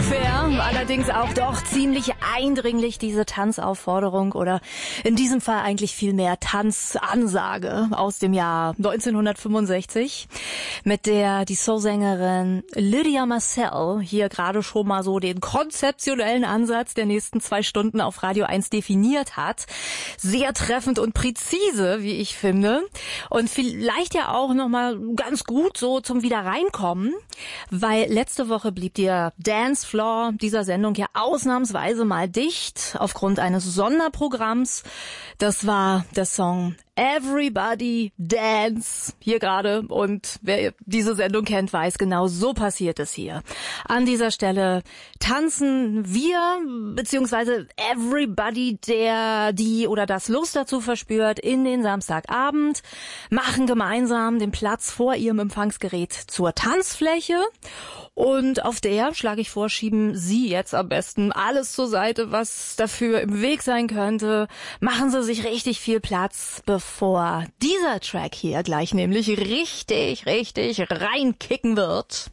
ungefähr, allerdings auch doch ziemlich eindringlich diese Tanzaufforderung oder in diesem Fall eigentlich viel mehr Tanzansage aus dem Jahr 1965, mit der die Soulsängerin Lydia Marcel hier gerade schon mal so den konzeptionellen Ansatz der nächsten 2 Stunden auf Radio 1 definiert hat. Sehr treffend und präzise, wie ich finde. Und vielleicht ja auch nochmal ganz gut so zum Wiederreinkommen, weil letzte Woche blieb der Dancefloor dieser Sendung ja ausnahmsweise mal dicht aufgrund eines Sonderprogramms. Das war der Song Everybody Dance hier gerade, und wer diese Sendung kennt, weiß, genau so passiert es hier. An dieser Stelle tanzen wir, beziehungsweise everybody, der die oder das Lust dazu verspürt, in den Samstagabend, machen gemeinsam den Platz vor ihrem Empfangsgerät zur Tanzfläche. Und auf der, schlage ich vor, schieben Sie jetzt am besten alles zur Seite, was dafür im Weg sein könnte. Machen Sie sich richtig viel Platz, bevor dieser Track hier gleich nämlich richtig reinkicken wird.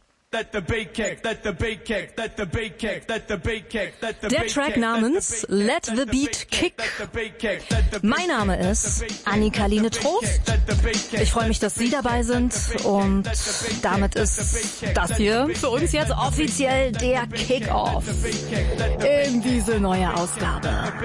Der Track namens Let the Beat Kick. Mein Name ist Annika-Line Trost. Ich freue mich, dass Sie dabei sind, und damit ist das hier für uns jetzt offiziell der Kick-Off in diese neue Ausgabe.